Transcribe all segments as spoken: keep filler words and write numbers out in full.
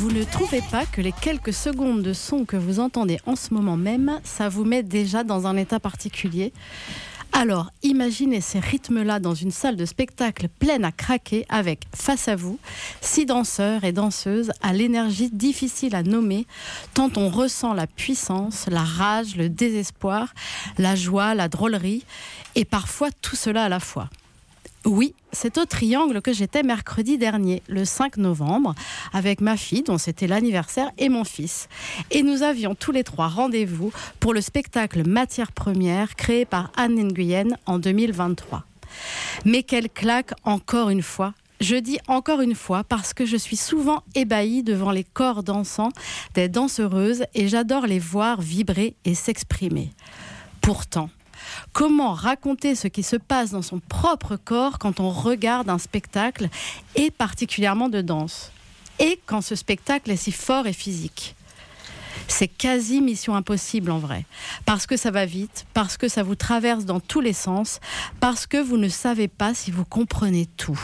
Vous ne trouvez pas que les quelques secondes de son que vous entendez en ce moment même, ça vous met déjà dans un état particulier ? Alors, imaginez ces rythmes-là dans une salle de spectacle pleine à craquer avec, face à vous, six danseurs et danseuses à l'énergie difficile à nommer, tant on ressent la puissance, la rage, le désespoir, la joie, la drôlerie, et parfois tout cela à la fois. Oui, c'est au Triangle que j'étais mercredi dernier, le cinq novembre, avec ma fille, dont c'était l'anniversaire, et mon fils. Et nous avions tous les trois rendez-vous pour le spectacle Matière Première, créé par Anne Nguyen en deux mille vingt-trois. Mais quelle claque encore une fois! Je dis encore une fois parce que je suis souvent ébahie devant les corps dansants des danseuses et j'adore les voir vibrer et s'exprimer. Pourtant, comment raconter ce qui se passe dans son propre corps quand on regarde un spectacle, et particulièrement de danse, et quand ce spectacle est si fort et physique ? C'est quasi mission impossible en vrai, parce que ça va vite, parce que ça vous traverse dans tous les sens, parce que vous ne savez pas si vous comprenez tout.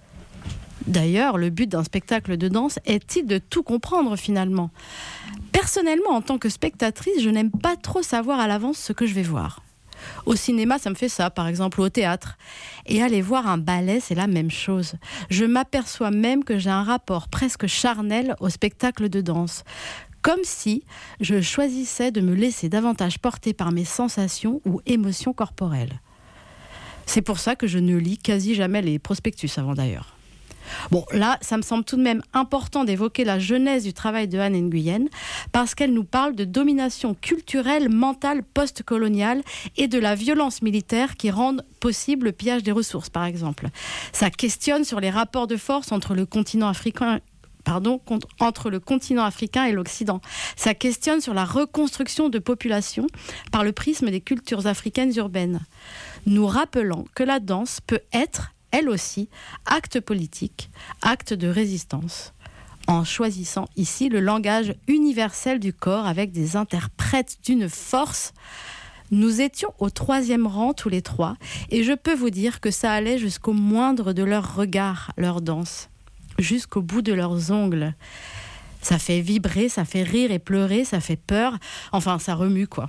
D'ailleurs, le but d'un spectacle de danse est-il de tout comprendre finalement ? Personnellement, en tant que spectatrice, je n'aime pas trop savoir à l'avance ce que je vais voir. Au cinéma, ça me fait ça, par exemple, ou au théâtre. Et aller voir un ballet, c'est la même chose. Je m'aperçois même que j'ai un rapport presque charnel au spectacle de danse. Comme si je choisissais de me laisser davantage porter par mes sensations ou émotions corporelles. C'est pour ça que je ne lis quasi jamais les prospectus avant d'ailleurs. Bon, là, ça me semble tout de même important d'évoquer la genèse du travail de Anne Nguyen, parce qu'elle nous parle de domination culturelle, mentale, post-coloniale et de la violence militaire qui rendent possible le pillage des ressources, par exemple. Ça questionne sur les rapports de force entre le continent africain Pardon, entre le continent africain et l'Occident. Ça questionne sur la reconstruction de populations par le prisme des cultures africaines urbaines, nous rappelant que la danse peut être, elle aussi, acte politique, acte de résistance, en choisissant ici le langage universel du corps avec des interprètes d'une force. Nous étions au troisième rang tous les trois, et je peux vous dire que ça allait jusqu'au moindre de leurs regards, leur danse, jusqu'au bout de leurs ongles. Ça fait vibrer, ça fait rire et pleurer, ça fait peur, enfin ça remue quoi.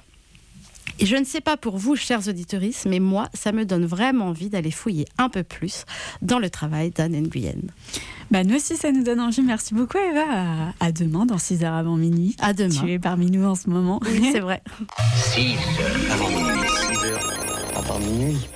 Et je ne sais pas pour vous, chers auditeurs, mais moi, ça me donne vraiment envie d'aller fouiller un peu plus dans le travail d'Anne Nguyen. Bah nous aussi, ça nous donne envie. Merci beaucoup, Eva. À, à demain, dans six heures avant minuit. À demain. Tu es parmi nous en ce moment. Oui, c'est vrai. six heures avant minuit. six heures avant minuit.